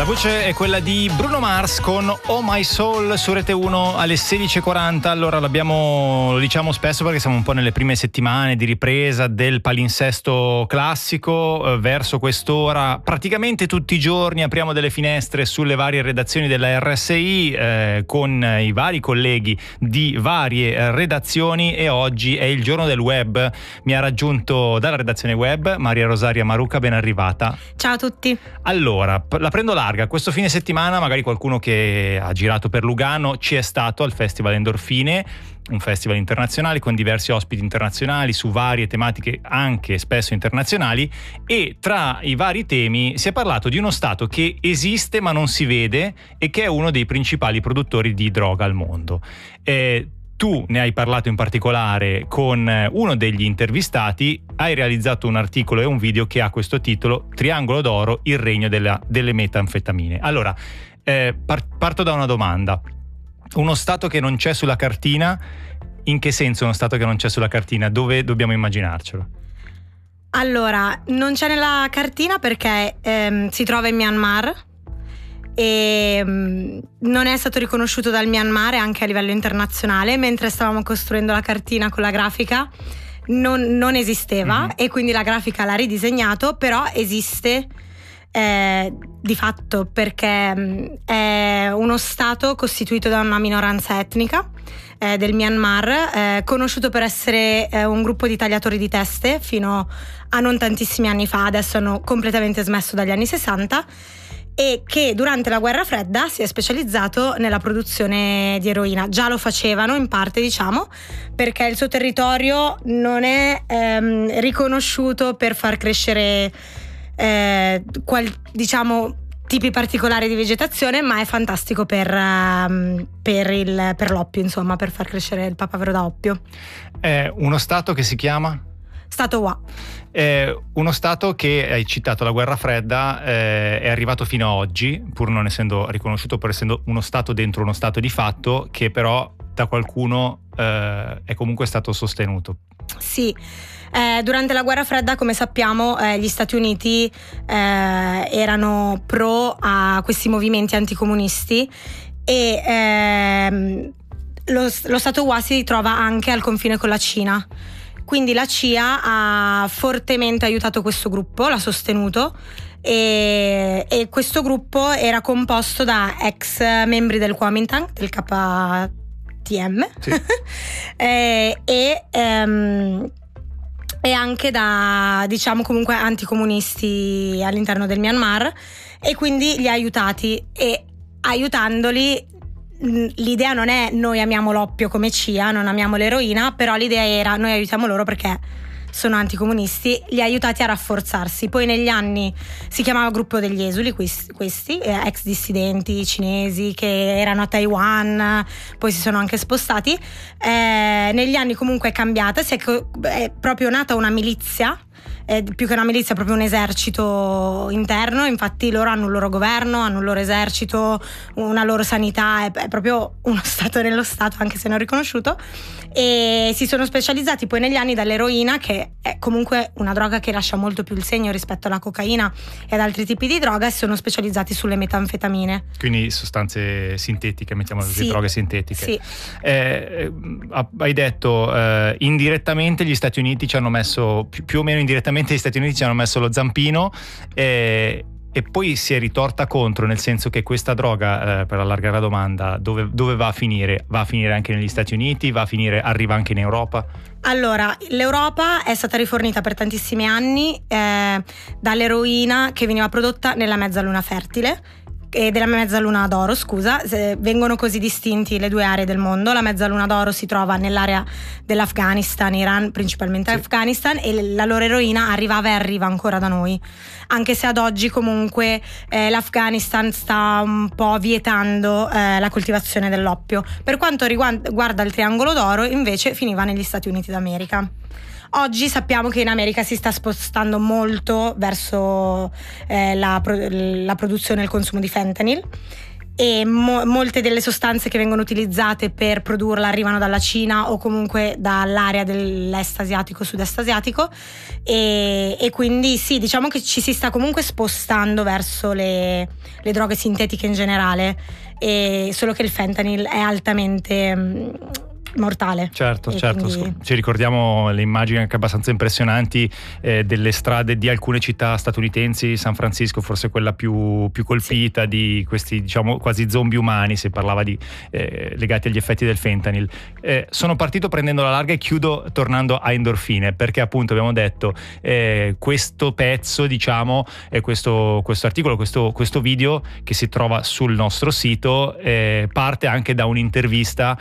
voce è quella di Bruno Mars con Oh My Soul su Rete 1 alle 16:40. Allora lo diciamo spesso perché siamo un po' nelle prime settimane di ripresa del palinsesto classico. Verso quest'ora praticamente tutti i giorni apriamo delle finestre sulle varie redazioni della RSI con i vari colleghi di varie redazioni, e oggi è il giorno del web. Mi ha raggiunto dalla redazione web Maria Rosaria Maruca, ben arrivata. Ciao a tutti. Allora, la prendo larga. Questo fine settimana magari qualcuno che ha girato per Lugano ci è stato al Festival Endorfine, un festival internazionale con diversi ospiti internazionali su varie tematiche anche spesso internazionali, e tra i vari temi si è parlato di uno stato che esiste ma non si vede e che è uno dei principali produttori di droga al mondo. Tu ne hai parlato in particolare con uno degli intervistati, hai realizzato un articolo e un video che ha questo titolo: Triangolo d'oro, il regno delle metanfetamine. Allora, parto da una domanda. Uno stato che non c'è sulla cartina, in che senso uno stato che non c'è sulla cartina? Dove dobbiamo immaginarcelo? Allora, non c'è nella cartina perché si trova in Myanmar e non è stato riconosciuto dal Myanmar anche a livello internazionale. Mentre stavamo costruendo la cartina con la grafica non esisteva, e quindi la grafica l'ha ridisegnato, però esiste di fatto perché è uno stato costituito da una minoranza etnica del Myanmar, conosciuto per essere un gruppo di tagliatori di teste fino a non tantissimi anni fa. Adesso hanno completamente smesso dagli anni 60, e che durante la guerra fredda si è specializzato nella produzione di eroina. Già lo facevano in parte, diciamo, perché il suo territorio non è riconosciuto per far crescere tipi particolari di vegetazione, ma è fantastico per l'oppio, insomma, per far crescere il papavero da oppio. È uno stato che si chiama? Stato Wa. Uno stato che, hai citato la guerra fredda, è arrivato fino a oggi, pur non essendo riconosciuto, pur essendo uno stato dentro uno stato di fatto, che però da qualcuno è comunque stato sostenuto. Sì. Durante la guerra fredda, come sappiamo, gli Stati Uniti erano pro a questi movimenti anticomunisti, e lo Stato Wa si trova anche al confine con la Cina. Quindi la CIA ha fortemente aiutato questo gruppo, l'ha sostenuto, e questo gruppo era composto da ex membri del Kuomintang, del KTM, sì. E anche da, diciamo, comunque anticomunisti all'interno del Myanmar, e quindi li ha aiutati. E aiutandoli, l'idea non è noi amiamo l'oppio come CIA, non amiamo l'eroina, però l'idea era noi aiutiamo loro perché sono anticomunisti. Li ha aiutati a rafforzarsi. Poi negli anni si chiamava gruppo degli esuli, questi ex dissidenti cinesi che erano a Taiwan, poi si sono anche spostati. Negli anni comunque è cambiata, è proprio nata una milizia, più che una milizia, proprio un esercito interno. Infatti loro hanno un loro governo, hanno un loro esercito, una loro sanità, è proprio uno stato nello stato, anche se non riconosciuto. E si sono specializzati poi negli anni dall'eroina, che è comunque una droga che lascia molto più il segno rispetto alla cocaina e ad altri tipi di droga, e si sono specializzati sulle metanfetamine. Quindi sostanze sintetiche, mettiamo così, sì, droghe sintetiche. Sì. Hai detto indirettamente gli Stati Uniti ci hanno messo, più o meno indirettamente gli Stati Uniti ci hanno messo lo zampino, e poi si è ritorta contro, nel senso che questa droga, per allargare la domanda, dove va a finire? Va a finire anche negli Stati Uniti? Arriva anche in Europa? Allora, l'Europa è stata rifornita per tantissimi anni dall'eroina che veniva prodotta nella mezzaluna fertile, della mezzaluna d'oro, scusa. Vengono così distinti le due aree del mondo. La mezzaluna d'oro si trova nell'area dell'Afghanistan, Iran, principalmente sì. Afghanistan, e la loro eroina arrivava e arriva ancora da noi, anche se ad oggi comunque l'Afghanistan sta un po' vietando la coltivazione dell'oppio. Per quanto riguarda il triangolo d'oro, invece finiva negli Stati Uniti d'America. Oggi sappiamo che in America si sta spostando molto verso la produzione e il consumo di fentanyl, e molte delle sostanze che vengono utilizzate per produrla arrivano dalla Cina o comunque dall'area dell'est asiatico, sud-est asiatico, e quindi sì, diciamo che ci si sta comunque spostando verso le droghe sintetiche in generale, e solo che il fentanyl è altamente mortale. Certo, quindi... ci ricordiamo le immagini anche abbastanza impressionanti delle strade di alcune città statunitensi, San Francisco forse quella più colpita, sì, di questi, diciamo, quasi zombie umani, si parlava di legati agli effetti del fentanyl. Sono partito prendendo la larga e chiudo tornando a endorfine, perché appunto abbiamo detto questo pezzo, diciamo, questo articolo, questo video che si trova sul nostro sito parte anche da un'intervista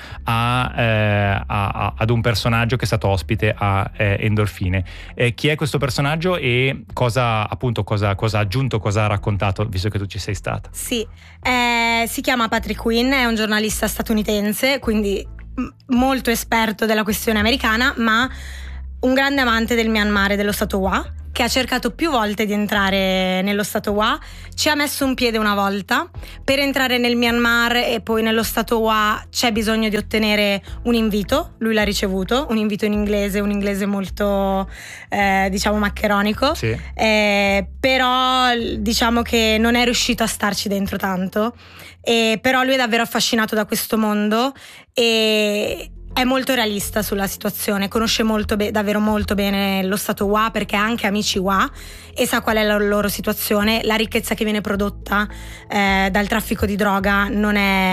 ad un personaggio che è stato ospite a Endorfine. Chi è questo personaggio e cosa ha aggiunto, cosa ha raccontato, visto che tu ci sei stata? Sì, si chiama Patrick Quinn, è un giornalista statunitense, quindi molto esperto della questione americana, ma un grande amante del Myanmar e dello stato Wa, che ha cercato più volte di entrare nello stato Wa, ci ha messo un piede una volta. Per entrare nel Myanmar e poi nello stato Wa c'è bisogno di ottenere un invito, lui l'ha ricevuto, un invito in inglese, un inglese molto diciamo maccheronico, sì. Però diciamo che non è riuscito a starci dentro tanto, però lui è davvero affascinato da questo mondo e è molto realista sulla situazione, conosce davvero molto bene lo stato Wa, perché ha anche amici Wa e sa qual è la loro situazione. La ricchezza che viene prodotta dal traffico di droga non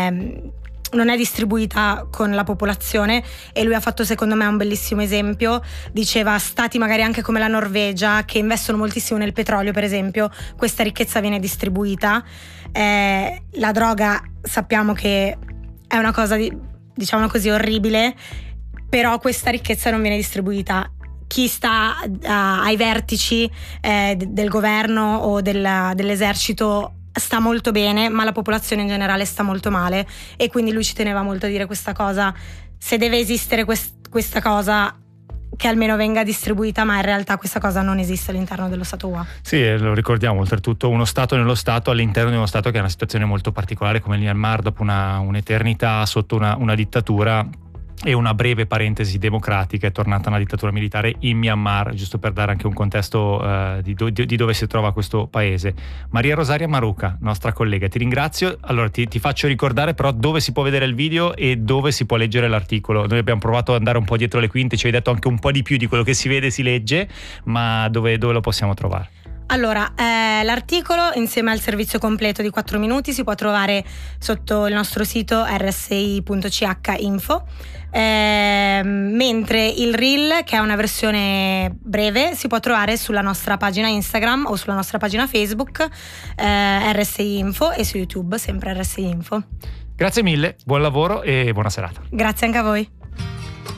è distribuita con la popolazione, e lui ha fatto secondo me un bellissimo esempio. Diceva, stati magari anche come la Norvegia, che investono moltissimo nel petrolio per esempio, questa ricchezza viene distribuita. La droga sappiamo che è una cosa diciamo così orribile, però questa ricchezza non viene distribuita. Chi sta ai vertici del governo o dell'esercito sta molto bene, ma la popolazione in generale sta molto male, e quindi lui ci teneva molto a dire questa cosa. Se deve esistere questa cosa, che almeno venga distribuita, ma in realtà questa cosa non esiste all'interno dello Stato Wa. Sì, lo ricordiamo, oltretutto uno Stato nello Stato, all'interno di uno Stato che è una situazione molto particolare come il Myanmar, dopo un'eternità sotto una dittatura e una breve parentesi democratica, è tornata una dittatura militare in Myanmar, giusto per dare anche un contesto di dove si trova questo paese. Maria Rosaria Maruca, nostra collega, ti ringrazio. Allora ti faccio ricordare però dove si può vedere il video e dove si può leggere l'articolo. Noi abbiamo provato ad andare un po' dietro le quinte, ci hai detto anche un po' di più di quello che si vede e si legge, ma dove lo possiamo trovare? Allora, l'articolo insieme al servizio completo di 4 minuti si può trovare sotto il nostro sito rsi.ch.info, mentre il reel, che è una versione breve, si può trovare sulla nostra pagina Instagram o sulla nostra pagina Facebook RSI Info, e su YouTube sempre RSI Info. Grazie mille, buon lavoro e buona serata. Grazie anche a voi.